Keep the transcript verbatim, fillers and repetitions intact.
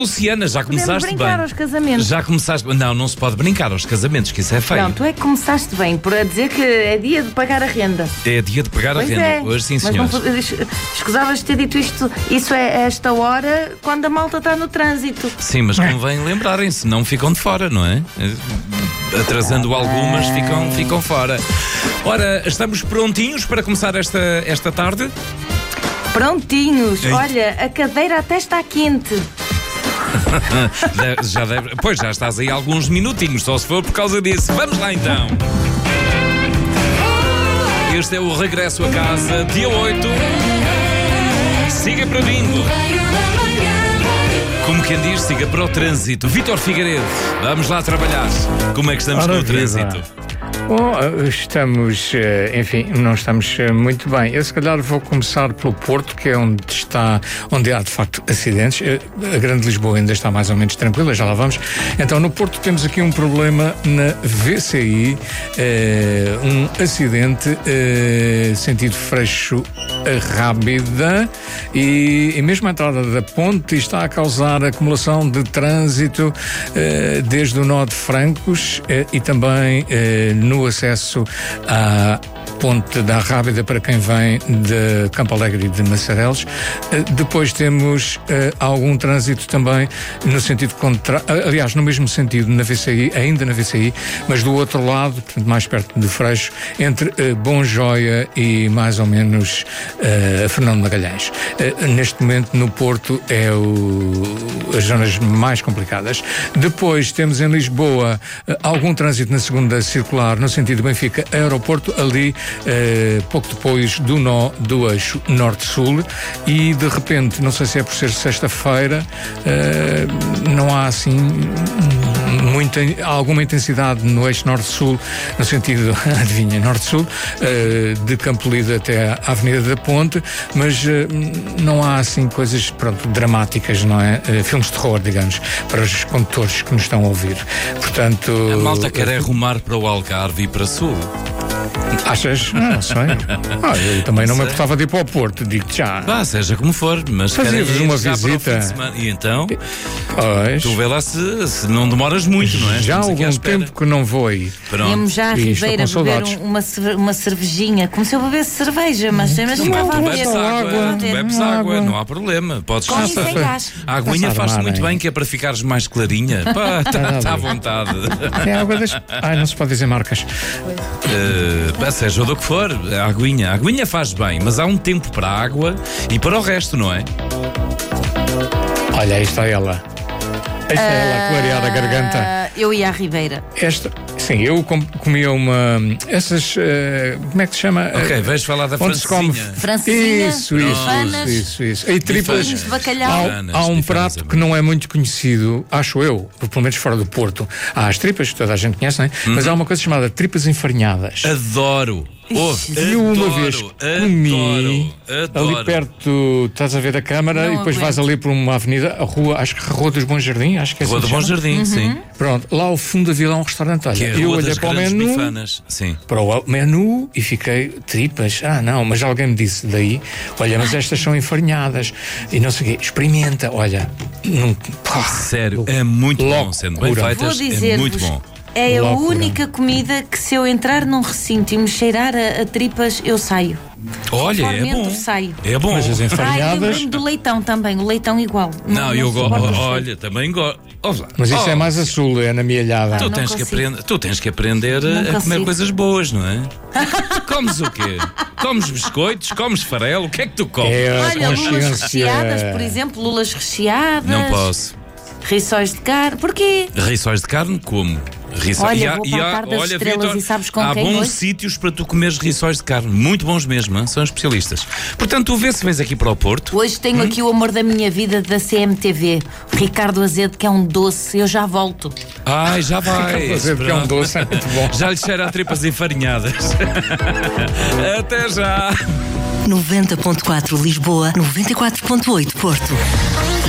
Luciana, já Podemos começaste brincar bem. aos casamentos. Já começaste. Não, não se pode brincar aos casamentos, que isso é feio. Não, tu é que começaste bem, por a dizer que é dia de pagar a renda. É dia de pegar Pois a renda. é, Hoje sim, mas não senhores. pod- escusavas de ter dito isto. Isso é a esta hora, quando a malta está no trânsito. Sim, mas convém lembrarem-se, não ficam de fora, não é? Atrasando algumas, ficam, ficam fora. Ora, estamos prontinhos para começar esta, esta tarde? Prontinhos. Ei. Olha, a cadeira até está quente. De- já deve, pois já estás aí alguns minutinhos, só se for por causa disso. Vamos lá então. Este é o regresso a casa, dia oito. Siga para bingo. Como quem diz, siga para o trânsito. Vítor Figueiredo, vamos lá trabalhar. Como é que estamos Ora, com o viva. trânsito? Bom, estamos, eh, enfim, não estamos eh, muito bem. Eu se calhar vou começar pelo Porto, que é onde está, onde há de facto acidentes. Eh, A Grande Lisboa ainda está mais ou menos tranquila, já lá vamos. Então no Porto temos aqui um problema na V C I, eh, um acidente, eh, sentido Freixo a Rábida, e, e mesmo a entrada da ponte está a causar acumulação de trânsito eh, desde o nó de Francos eh, e também eh, no acesso à ponte da Rábida para quem vem de Campo Alegre e de Massareles. Eh, Depois temos eh, algum trânsito também no sentido contrário, aliás, no mesmo sentido, na V C I, ainda na V C I, mas do outro lado, portanto, mais perto de Freixo, entre eh, Bom Joia e mais ou menos eh, Fernando Magalhães. Eh, neste momento, no Porto, é o, as zonas mais complicadas. Depois temos em Lisboa eh, algum trânsito na segunda circular, no sentido Benfica-Aeroporto, ali Uh, pouco depois do nó do eixo norte-sul, e de repente, não sei se é por ser sexta-feira, uh, não há assim muita, alguma intensidade no eixo norte-sul, no sentido, adivinha, norte-sul, uh, de Campolide até à Avenida da Ponte, mas uh, não há assim coisas, pronto, dramáticas, não é? Uh, filmes de terror, digamos, para os condutores que nos estão a ouvir. Portanto, A malta quer é rumar para o Algarve e para Sul. achas? Não sei. Ah, eu também não me importava de ir para o Porto, digo-te já. Vá, seja como for, mas Fazia-vos querem ir uma já para o visita. fim de semana. E então, Pois. tu vê lá se, se não demoras muito, não é? Já há Estamos aqui à algum espera. tempo que não vou aí. Pronto. Íamos já à E estou Ribeira com beber saudades. um- uma, cerve- uma cervejinha, como se eu bebesse cerveja, mas mas Tu, não bebes- estava a tu ver. bebes só água, água. tu bebes Não, água, água. não há problema. Podes Com isso descansar. sem gás. A aguinha Está-se a faz-te armar, muito não é? bem, que é para ficares mais clarinha. Pá, está tá à vontade. É água das. Ai, não se pode dizer marcas. Uh, seja do que for, a aguinha. A aguinha faz bem, mas há um tempo para a água e para o resto, não é? Olha, aí está ela. Aí está ela a clarear a garganta. Ah, eu ia à Ribeira. Esta. Sim, eu com- comia uma. Essas. eh, como é que se chama? Ok, Eh, vais falar da onde se come. francesinha. Francesinha, Isso, isso, bifanas, isso, isso, isso. E tripas. bifinhos de bacalhau. Há, Bifanas, há um bifanas, prato é que não é muito conhecido, acho eu, pelo menos fora do Porto. Há as tripas, que toda a gente conhece, não é? Mas há uma coisa chamada tripas enfarinhadas. Adoro. Oh, E eu uma adoro, vez adoro, comi adoro. ali perto, estás a ver a Câmara, Não e depois vais aguento. ali por uma avenida, a rua, acho que a Rua dos Bons Jardins, acho que é assim Rua que do se Bom chama. Jardim, sim. Pronto, lá ao fundo da vila há um restaurante. Olha, Que é a eu Rua olhei das para o Grandes menu, Bifanas. Sim. para o menu e fiquei, tripas, ah não, mas alguém me disse daí, olha, mas estas são enfarinhadas e não sei o quê, experimenta, olha, não, pá, Sério, é muito bom, Loucura. sendo bem Vou feitas, é dizer-vos, muito bom. é a Loucura. única comida que, se eu entrar num recinto e me cheirar a, a tripas, eu saio. Olha, é Por dentro bom. saio. É bom. mas as Ai, enfarinhadas, lembrei-me do leitão também, o leitão igual. Não, eu gosto. suporto o cheiro. Olha, também gosto. Olha lá. mas isso Oh, é mais a sul, é na mialhada. Tu não tens, que consigo. aprender, tu tens que aprender Não a comer consigo. coisas boas, não é? Comes o quê? Comes biscoitos? Comes farelo? O que é que tu comes? É a Olha, lulas consciência. recheadas, por exemplo, lulas recheadas. Não posso. Rissóis de carne. Porquê? Rissóis de carne, como? Rissóis. Olha, e há, vou e para o há, Par das olha, Estrelas Vítor, e sabes com há quem bons hoje? sítios para tu comeres rissóis de carne. Muito bons mesmo, hein? São especialistas. Portanto, tu vê se vens aqui para o Porto. Hoje tenho aqui o amor da minha vida da C M T V, o Ricardo Azedo, que é um doce. Eu já volto. Ai, já vai. Fazer porque é um doce, é muito bom. Já lhe cheira a tripas enfarinhadas. Até já. noventa ponto quatro Lisboa, noventa e quatro ponto oito Porto.